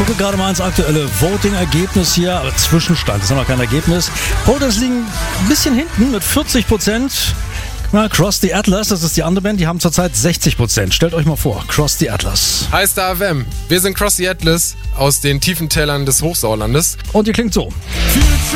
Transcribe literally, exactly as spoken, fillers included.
gucke gerade mal ins aktuelle Voting-Ergebnis hier. Aber Zwischenstand, das ist noch kein Ergebnis. Protest liegen ein bisschen hinten mit vierzig Prozent. Na, Cross the Atlas, das ist die andere Band, die haben zurzeit sechzig Prozent. Stellt euch mal vor, Cross the Atlas. Hi Star F M, wir sind Cross the Atlas aus den tiefen Tälern des Hochsauerlandes. Und ihr klingt so. Future